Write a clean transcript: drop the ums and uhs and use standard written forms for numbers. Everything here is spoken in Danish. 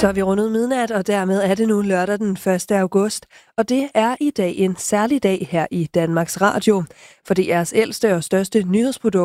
Så er vi rundet midnat, og dermed er det nu lørdag den 1. august. Og det er i dag en særlig dag her i Danmarks Radio. For DR's ældste og største nyhedsprodukt